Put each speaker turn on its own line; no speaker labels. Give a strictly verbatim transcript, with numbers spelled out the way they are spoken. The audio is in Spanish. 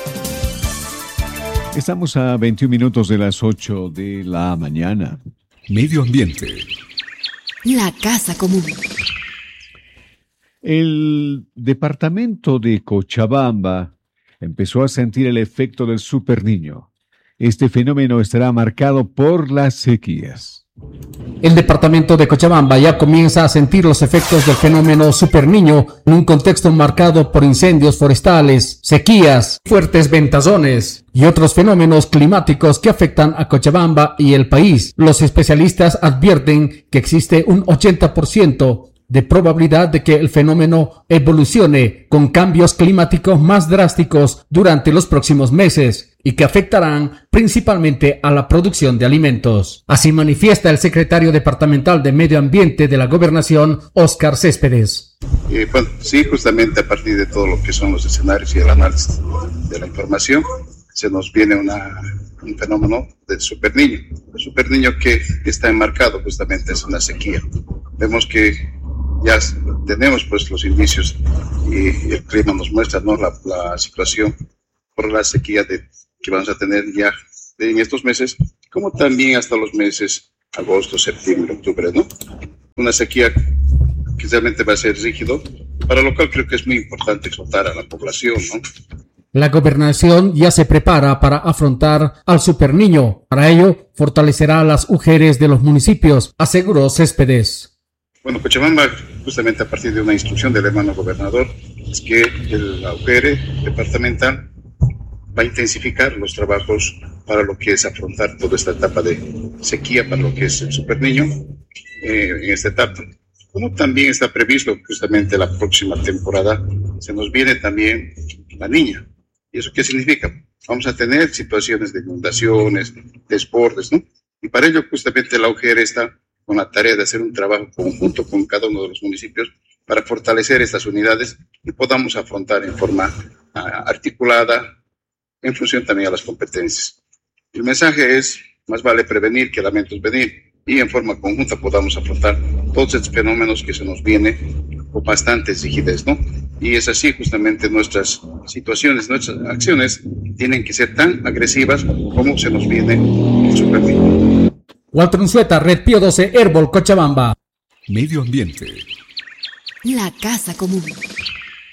Estamos a veintiún minutos de las ocho de la mañana.
Medio ambiente.
La casa común.
El departamento de Cochabamba empezó a sentir el efecto del superniño. Este fenómeno estará marcado por las sequías.
El departamento de Cochabamba ya comienza a sentir los efectos del fenómeno superniño en un contexto marcado por incendios forestales, sequías, fuertes ventazones y otros fenómenos climáticos que afectan a Cochabamba y el país. Los especialistas advierten que existe un ochenta por ciento de probabilidad de que el fenómeno evolucione con cambios climáticos más drásticos durante los próximos meses y que afectarán principalmente a la producción de alimentos. Así manifiesta el secretario departamental de Medio Ambiente de la Gobernación, Óscar Céspedes.
Eh, bueno, sí, justamente a partir de todo lo que son los escenarios y el análisis de la información, se nos viene una, un fenómeno del superniño. El superniño que está enmarcado justamente es una sequía. Vemos que ya tenemos pues los indicios y el clima nos muestra, ¿no?, la, la situación por la sequía de, que vamos a tener ya en estos meses, como también hasta los meses agosto, septiembre, octubre, ¿no? Una sequía que realmente va a ser rígido, para lo cual creo que es muy importante exhortar a la población, ¿no?
La gobernación ya se prepara para afrontar al superniño. Para ello, fortalecerá las U G Rs de los municipios, aseguró Céspedes.
Bueno, Cochabamba, justamente a partir de una instrucción del hermano gobernador, es que el, la U G R departamental va a intensificar los trabajos para lo que es afrontar toda esta etapa de sequía, para lo que es el superniño eh, en esta etapa. Como también está previsto justamente la próxima temporada, se nos viene también la niña. ¿Y eso qué significa? Vamos a tener situaciones de inundaciones, desbordes, ¿no? Y para ello justamente la U G R está con la tarea de hacer un trabajo conjunto con cada uno de los municipios para fortalecer estas unidades y podamos afrontar en forma uh, articulada en función también a las competencias. El mensaje es, más vale prevenir que lamentos venir, y en forma conjunta podamos afrontar todos estos fenómenos que se nos vienen con bastante rigidez, ¿no? Y es así justamente nuestras situaciones, nuestras acciones tienen que ser tan agresivas como se nos viene el superniño.
Walter Unzueta, Red Pío doce, Herbol, Cochabamba.
Medio ambiente.
La casa común.